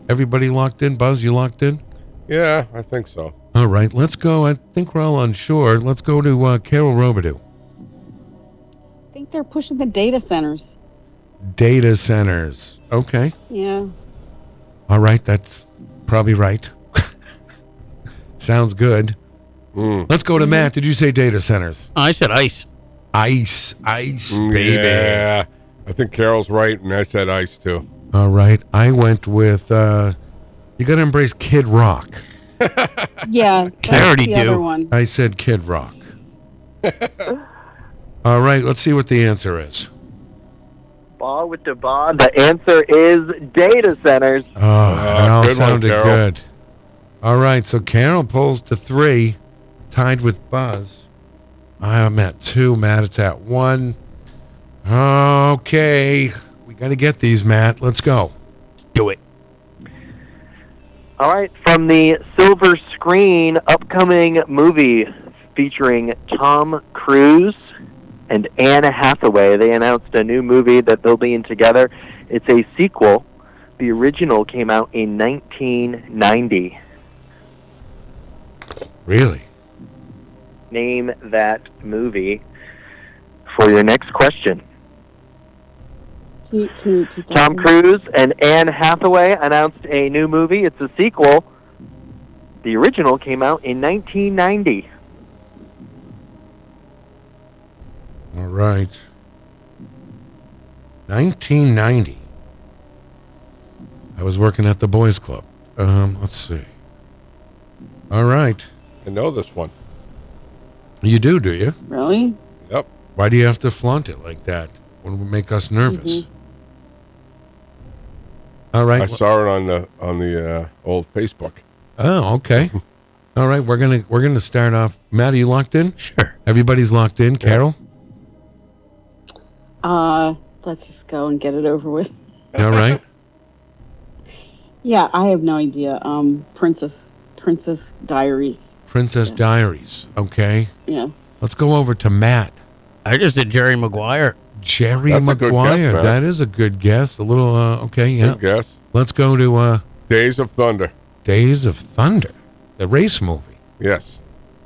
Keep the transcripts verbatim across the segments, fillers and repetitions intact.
Everybody locked in? Buzz, you locked in? Yeah, I think so. All right, let's go. I think we're all unsure. Let's go to uh, Carol Robidoux. I think they're pushing the data centers. Data centers. Okay. Yeah. All right, that's probably right. Sounds good. Mm. Let's go to Matt. Did you say data centers? I said ice. Ice, ice, Mm, baby. Yeah, I think Carol's right, and I said ice too. All right, I went with, uh, you got to embrace Kid Rock. Yeah. I already the do. Other one. I said Kid Rock. All right, let's see what the answer is. Ball with the ball. The answer is data centers. Oh, that all good one, sounded Carol. good. All right, so Carol pulls to three, tied with Buzz. I'm at two. Matt is at one. Okay, we got to get these, Matt. Let's go. Do it. All right, from the silver screen upcoming movie featuring Tom Cruise and Anne Hathaway. They announced a new movie that they'll be in together. It's a sequel. The original came out in nineteen ninety. Really? Name that movie for your next question. Can you, can you repeat that Tom again? Cruise and Anne Hathaway announced a new movie. It's a sequel. The original came out in nineteen ninety. All right. nineteen ninety. I was working at the Boys Club. Um, let's see. All right. I know this one. You do, do you? Really? Yep. Why do you have to flaunt it like that? Wouldn't it make us nervous? Mm-hmm. All right. I saw it on the on the uh, old Facebook. Oh, okay. All right, we're gonna we're gonna start off. Matt, are you locked in? Sure. Everybody's locked in. Carol. Uh, let's just go and get it over with. All right. Yeah, I have no idea. Um, Princess, Princess Diaries. Princess Diaries. Okay. Yeah. Let's go over to Matt. I just did Jerry Maguire. Jerry That's a good Maguire. guess, Matt. That is a good guess. A little. Uh, okay. Yeah. Good guess. Let's go to uh, Days of Thunder. Days of Thunder, the race movie. Yes.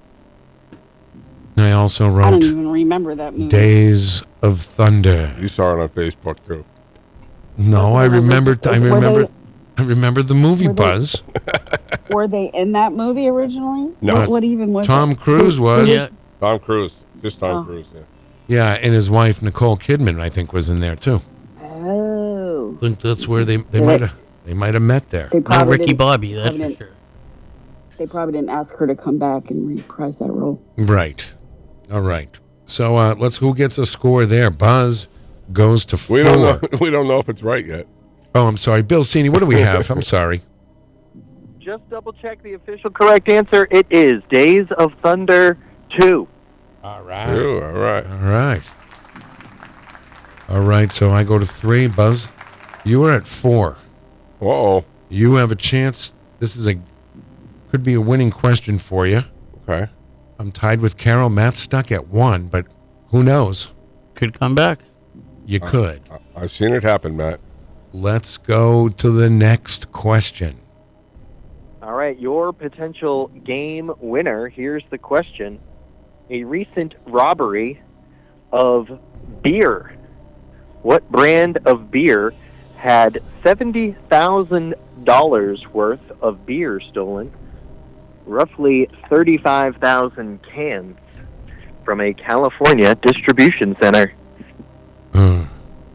I also I don't wrote even remember that movie. Days of Thunder. You saw it on Facebook too. No, I remember. I Were remember. they- I remember the movie Were they- Buzz. Were they in that movie originally? No. What, what even was Tom it? Cruise was. Yeah. Tom Cruise. Just Tom Oh. Cruise. Yeah. Yeah, and his wife Nicole Kidman, I think, was in there too. Oh. I think that's where they they Yeah. might have they might have met there. They No probably Ricky didn't, Bobby, that's probably for didn't- sure. They probably didn't ask her to come back and reprise that role. Right. All right. So uh, let's. Who gets a score there? Buzz goes to four. We don't know. We don't know if it's right yet. Oh, I'm sorry, Bill Cini. What do we have? I'm sorry. Just double check the official correct answer. It is Days of Thunder two. All right. Ooh, all right. All right. All right. So I go to three. Buzz, you are at four. Uh-oh. You have a chance. This is a could be a winning question for you. Okay. I'm tied with Carol. Matt's stuck at one, but who knows? Could come back. You could. I- I've seen it happen, Matt. Let's go to the next question. All right, your potential game winner. Here's the question. A recent robbery of beer. What brand of beer had seventy thousand dollars worth of beer stolen, roughly thirty-five thousand cans, from a California distribution center? Uh,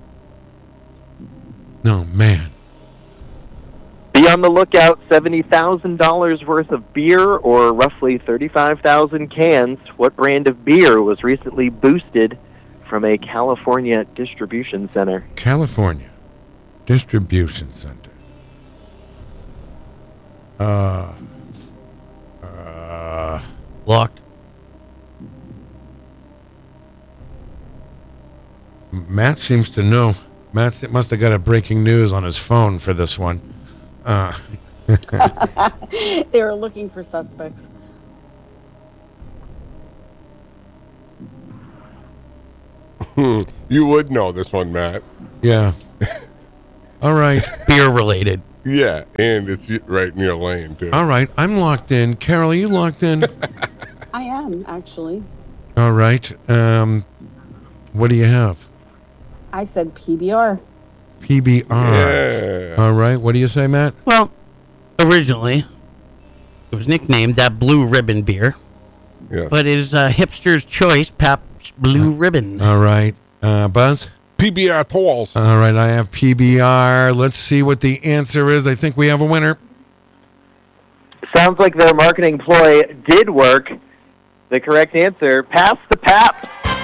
no, man. Be on the lookout. seventy thousand dollars worth of beer, or roughly thirty-five thousand cans. What brand of beer was recently boosted from a California distribution center? California Distribution Center. Uh, uh, Locked. Matt seems to know. Matt must have got a breaking news on his phone for this one. Uh, They were looking for suspects. You would know this one, Matt. yeah. All right. Beer related. Yeah, and it's right in your lane, too. All right, I'm locked in. Carol, are you locked in? I am, actually. All right. Um, what do you have? I said P B R. P B R. Yeah. All right. What do you say, Matt? Well, originally, it was nicknamed that Blue Ribbon beer, Yeah. but it is a hipster's choice, Pabst Blue Ribbon. All right. Uh, Buzz? P B R Tolls. All right. I have P B R. Let's see what the answer is. I think we have a winner. Sounds like their marketing ploy did work. The correct answer, pass the Pabst.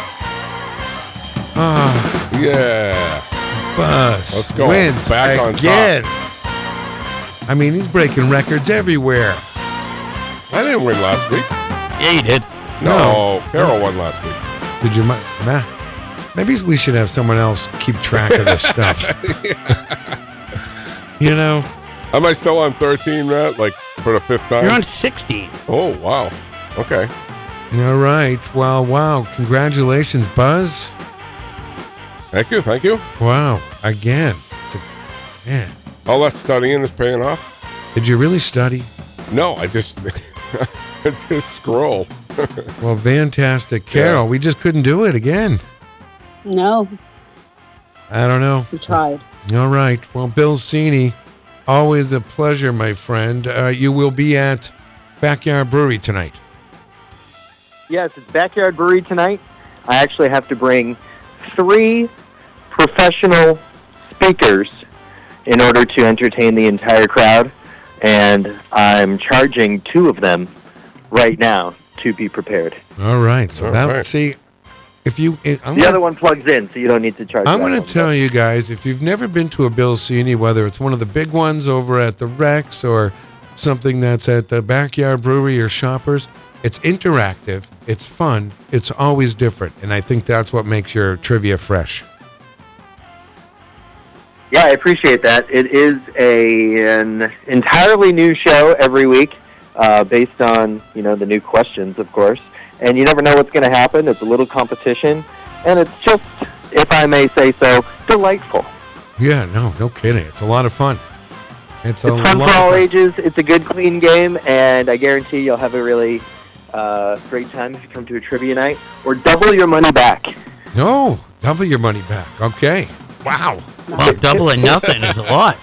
Ah, Yeah. Buzz Let's go. wins Back on top. again. I mean, he's breaking records everywhere. I didn't win last week. Yeah, you did. No, Carol won last week. Did you, Ma- Matt? Maybe we should have someone else keep track of this stuff. You know? Am I still on thirteen, Matt? Like for the fifth time? You're on sixteen. Oh, wow. Okay. All right. Well, wow. Congratulations, Buzz. Thank you. Thank you. Wow. Again. It's a, man. All that studying is paying off. Did you really study? No, I just, I just scroll. Well, fantastic. Carol, Yeah. we just couldn't do it again. No, I don't know. we tried. All right. Well, Bill Cini, always a pleasure, my friend. Uh, you will be at Backyard Brewery tonight. Yes, it's Backyard Brewery tonight. I actually have to bring three professional speakers in order to entertain the entire crowd, and I'm charging two of them right now to be prepared. All right. So All that right. see, if you, I'm The gonna, other one plugs in, so you don't need to charge I'm that going one, to tell but- you guys, if you've never been to a Bill Cini, whether it's one of the big ones over at the Rex or something that's at the Backyard Brewery or Shoppers, it's interactive, it's fun, it's always different, and I think that's what makes your trivia fresh. Yeah, I appreciate that. It is a, an entirely new show every week, uh, based on, you know, the new questions, of course. And you never know what's going to happen. It's a little competition, and it's just, if I may say so, delightful. Yeah, no, no kidding. It's a lot of fun. It's a It's fun lot for of all fun. ages. It's a good, clean game, and I guarantee you'll have a really uh, great time if you come to a trivia night, or double your money back. No, double your money back. Okay. Wow. Well, doubling nothing is a lot.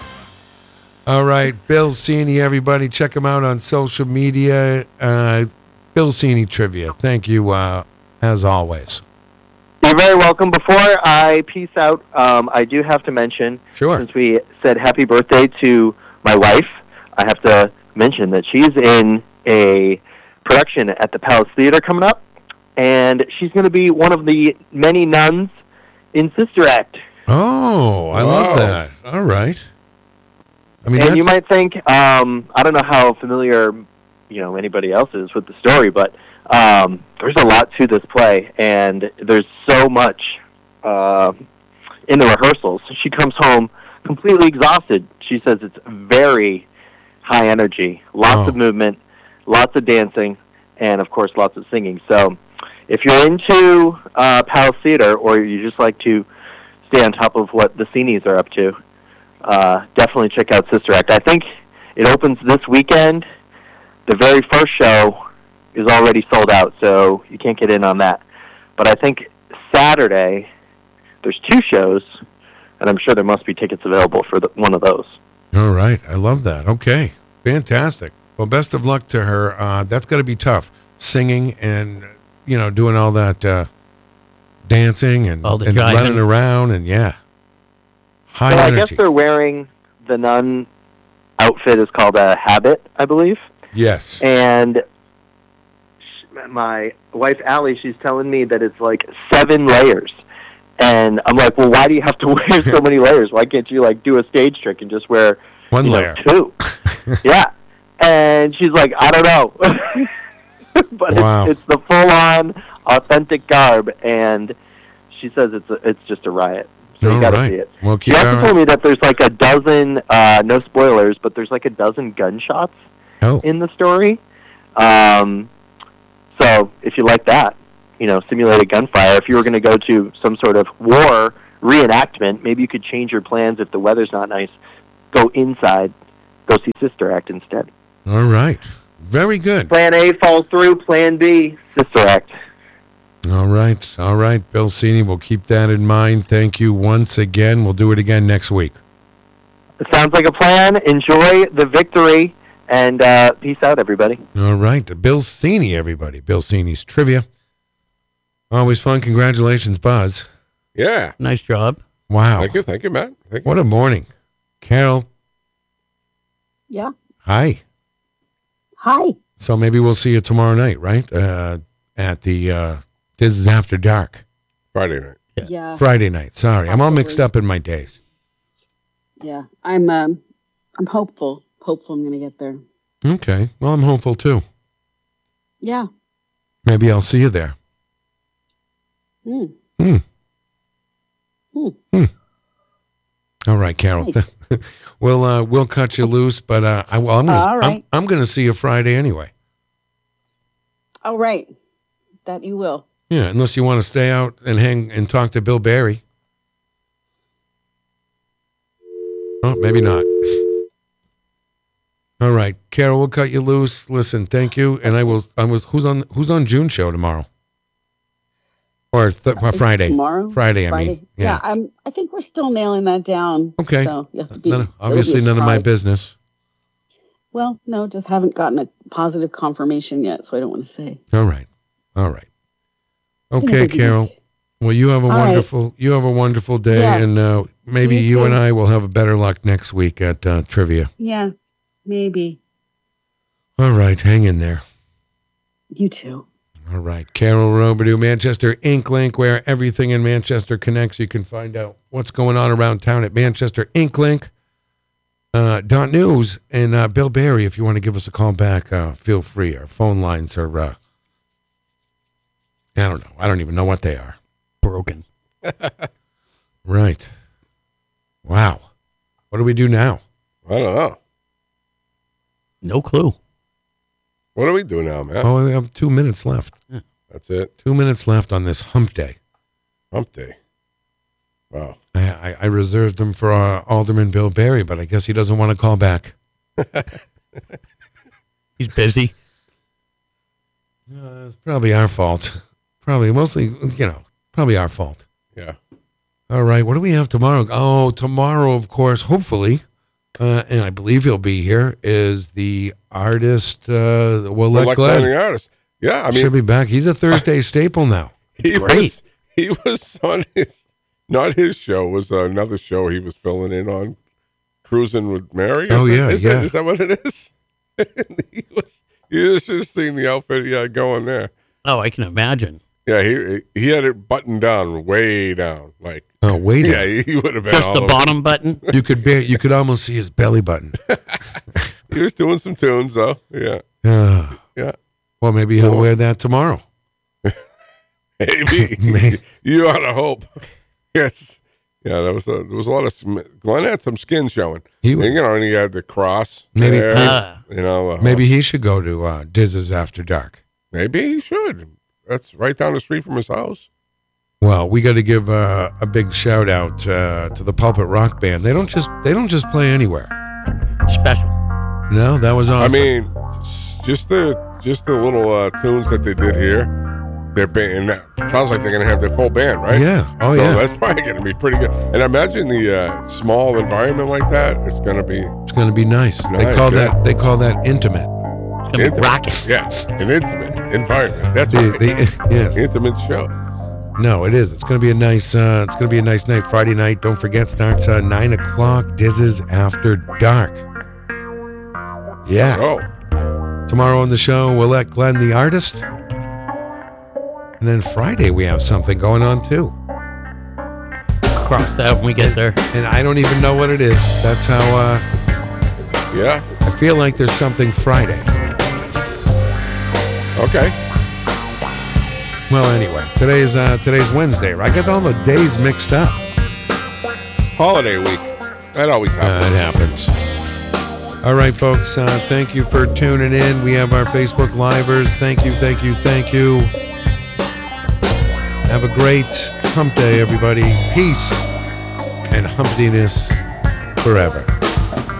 All right, Bill Cini, everybody, check him out on social media. Uh, Bill Cini Trivia. Thank you, uh, as always. You're very welcome. Before I peace out, um, I do have to mention, Sure. since we said happy birthday to my wife, I have to mention that she's in a production at the Palace Theater coming up, and she's going to be one of the many nuns in Sister Act. Oh, I Wow. love that. All right. I mean, And that's, you might think, um, I don't know how familiar, you know, anybody else is with the story, but um, there's a lot to this play, and there's so much uh, in the rehearsals. She comes home completely exhausted. She says it's very high energy, lots Oh. of movement, lots of dancing, and, of course, lots of singing. So if you're into uh, Palace Theater, or you just like to stay on top of what the Cinis are up to, uh, definitely check out Sister Act. I think it opens this weekend. The very first show is already sold out, so you can't get in on that. But I think Saturday, there's two shows, and I'm sure there must be tickets available for the, one of those. all right. I love that. Okay. Fantastic. Well, best of luck to her. Uh, that's got to be tough. Singing and, you know, doing all that uh, dancing and, All the and jiving. running around and, yeah. High So I energy. guess they're wearing the nun outfit is called a habit, I believe. Yes. And sh- my wife, Allie, she's telling me that it's like seven layers. And I'm like, well, why do you have to wear so many layers? Why can't you, like, do a stage trick and just wear One you know, layer. two? Yeah. And she's like, I don't know. But Wow. it's, it's the full-on, authentic garb. And she says it's a, it's just a riot. So All you got to right. see it. Well, She keep also our told me that there's like a dozen, uh, no spoilers, but there's like a dozen gunshots Oh, in the story. Um, so if you like that, you know, simulated gunfire, if you were going to go to some sort of war reenactment, maybe you could change your plans if the weather's not nice. Go inside go see Sister Act instead. All right. Very good. Plan A falls through. Plan B, Sister Act. All right. All right, Bill Cini, we'll keep that in mind. Thank you once again. We'll do it again next week. It sounds like a plan. Enjoy the victory, and uh, peace out, everybody. All right. Bill Cini, everybody. Bill Cini's Trivia. Always fun. Congratulations, Buzz. Yeah. Nice job. Wow. Thank you. Thank you, Matt. Thank you. What a morning. Carol, Yeah. hi. Hi. So maybe we'll see you tomorrow night, right? Uh, at the, uh, This is After Dark. Friday night. Yeah. Yeah. Friday night. Sorry. I'm all mixed Absolutely. up in my days. Yeah. I'm um I'm hopeful. Hopeful I'm gonna get there. Okay. Well, I'm hopeful too. Yeah. Maybe I'll see you there. Hmm. Hmm. Hmm. Hmm. All right, Carol. we'll uh, we'll cut you loose, but uh, I, well, I'm gonna All right. I'm, I'm gonna see you Friday anyway. All right. That you will. Yeah, unless you want to stay out and hang and talk to Bill Barry. Oh, maybe not. All right, Carol, we'll cut you loose. Listen, thank you, and I will. I was who's on who's on June's show tomorrow, or th- Uh, Friday? Tomorrow. Friday, I Friday. mean. Yeah. I'm I think we're still nailing that down. Okay. So you have to be None, it'll be a obviously, none of my surprise. business. Well, no, just haven't gotten a positive confirmation yet, so I don't want to say. All right, all right. Been a Okay, busy Carol. week. Well, you have a All right. wonderful you have a wonderful day, Yeah. and uh, maybe You you too. and I will have a better luck next week at uh, trivia. Yeah, maybe. All right, hang in there. You too. All right, Carol Robidoux, Manchester Ink Link, where everything in Manchester connects. You can find out what's going on around town at Manchester Ink Link. Uh, dot news and uh, Bill Barry. If you want to give us a call back, uh, feel free. Our phone lines are uh, I don't know. I don't even know what they are. Broken. Right. Wow. What do we do now? I don't know. No clue. What do we do now, man? Oh, we have two minutes left. That's it. Two minutes left on this hump day. Hump day. Wow. I, I, I reserved them for uh, Alderman Bill Barry, but I guess he doesn't want to call back. He's busy. Uh, it's probably our fault. Probably mostly, you know, probably our fault. Yeah. All right. What do we have tomorrow? Oh, tomorrow, of course, hopefully, uh, and I believe he'll be here, is the artist, uh, Willette Well, like Glenn. the artist. Yeah, I mean, Should be back. He's a Thursday staple now. he Great. was he was on his not his show, it was another show he was filling in on, Cruising with Mary. or Oh, something. yeah, is yeah. That, is that what it is? he was. You should have seen the outfit he had going there. Oh, I can imagine. Yeah, he he had it buttoned down, way down, like. Oh, wait. Yeah, he, he would have been Just all the over. bottom button. You could bear, you could almost see his belly button. He was doing some tunes though. Yeah, Uh, yeah. well, maybe he'll Cool. wear that tomorrow. Maybe Man. you ought to hope. Yes. Yeah, there was a, there was a lot of sm- Glenn had some skin showing. He And, would- you know, and he had the cross. Maybe- there, Ah. you know, uh, Maybe he should go to uh, Diz's After Dark. maybe he should. That's right down the street from his house. Well, we got to give uh, a big shout out uh, to the Pulpit Rock Band. They don't just they don't just play anywhere. Special. No, that was awesome. I mean, s- just the just the little uh, tunes that they did here. Their band, and that sounds like they're going to have their full band, right? yeah. Oh So yeah. that's probably going to be pretty good. And imagine the uh, small environment like that. It's going to be It's going to be nice. They Nice, call yeah. that they call that intimate. It's gonna be intimate. rocking. Yeah, an intimate environment. That's The, right. the, yes. Intimate show. No, it is. It's going to be a nice. Uh, it's going to be a nice night. Friday night. Don't forget, starts uh, nine o'clock. Diz's After Dark. Yeah. Oh, Tomorrow on the show, we'll let Glenn the artist. And then Friday we have something going on too. Cross that when we get there. And I don't even know what it is. That's how uh, yeah. I feel like there's something Friday. Okay. Well, anyway, today's uh, today's Wednesday. Right? I got all the days mixed up. Holiday week. That always Uh, happens. it happens. All right, folks. Uh, thank you for tuning in. We have our Facebook Livers. Thank you, thank you, thank you. Have a great hump day, everybody. Peace and humptiness forever.